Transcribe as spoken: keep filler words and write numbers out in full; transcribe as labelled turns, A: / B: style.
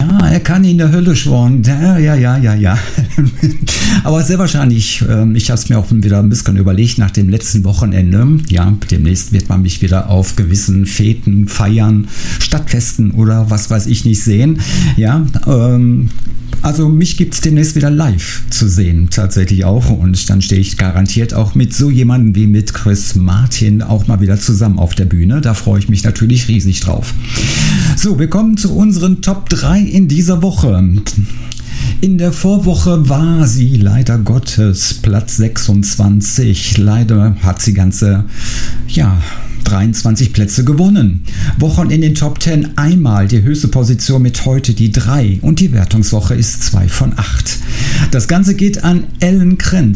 A: Ja, er kann in der Hölle schworen. Ja, ja, ja, ja, ja. Aber sehr wahrscheinlich, ähm, ich habe es mir auch wieder ein bisschen überlegt nach dem letzten Wochenende. Ja, demnächst wird man mich wieder auf gewissen Feten, Feiern, Stadtfesten oder was weiß ich nicht sehen. Ja, ähm, also mich gibt es demnächst wieder live zu sehen, tatsächlich auch. Und dann stehe ich garantiert auch mit so jemandem wie mit Chris Martin auch mal wieder zusammen auf der Bühne. Da freue ich mich natürlich riesig drauf. So, wir kommen zu unseren Top drei in dieser Woche. In der Vorwoche war sie leider Gottes Platz sechsundzwanzig. Leider hat sie ganze, ja, dreiundzwanzig Plätze gewonnen. Wochen in den Top zehn einmal die höchste Position mit heute die drei und die Wertungswoche ist zwei von acht. Das Ganze geht an Ellen Krenz.